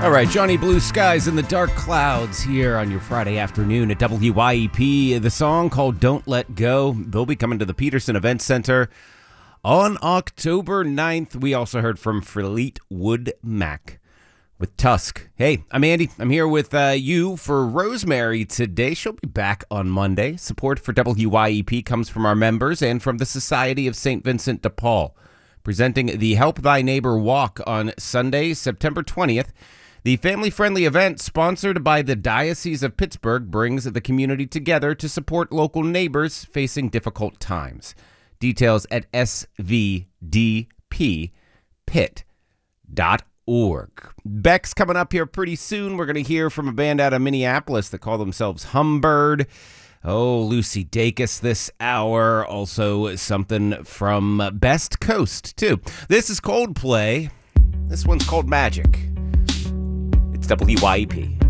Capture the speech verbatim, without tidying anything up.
All right, Johnny Blue Skies and the Dark Clouds here on your Friday afternoon at W Y E P. The song called Don't Let Go. They'll be coming to the Peterson Event Center on October ninth. We also heard from Fleetwood Mac with Tusk. Hey, I'm Andy. I'm here with uh, you for Rosemary today. She'll be back on Monday. Support for W Y E P comes from our members and from the Society of Saint Vincent de Paul, presenting the Help Thy Neighbor Walk on Sunday, September twentieth. The family-friendly event, sponsored by the Diocese of Pittsburgh, brings the community together to support local neighbors facing difficult times. Details at s v d p pit dot org. Beck's coming up here pretty soon. We're going to hear from a band out of Minneapolis that call themselves Humbird. Oh, Lucy Dacus this hour. Also something from Best Coast, too. This is Coldplay. This one's called Magic. It's W Y E P.